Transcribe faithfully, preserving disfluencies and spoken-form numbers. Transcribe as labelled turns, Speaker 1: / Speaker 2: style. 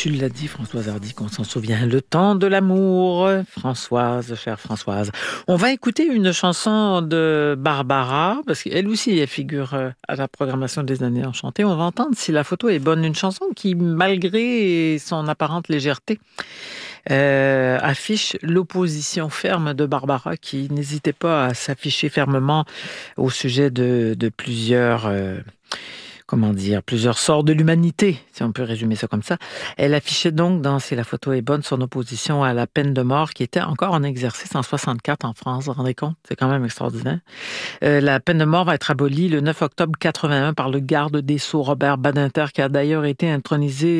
Speaker 1: Tu l'as dit, Françoise Hardy, qu'on s'en souvient. Le temps de l'amour. Françoise, chère Françoise. On va écouter une chanson de Barbara, parce qu'elle aussi, elle figure euh, à la programmation des Années Enchantées. On va entendre Si la photo est bonne. Une chanson qui, malgré son apparente légèreté, euh, affiche l'opposition ferme de Barbara, qui n'hésitait pas à s'afficher fermement au sujet de, de plusieurs... euh, comment dire, plusieurs sorts de l'humanité, si on peut résumer ça comme ça. Elle affichait donc dans Si la photo est bonne son opposition à la peine de mort qui était encore en exercice en soixante-quatre en France. Vous vous rendez compte? C'est quand même extraordinaire. Euh, la peine de mort va être abolie le neuf octobre quatre-vingt-un par le garde des Sceaux Robert Badinter, qui a d'ailleurs été intronisé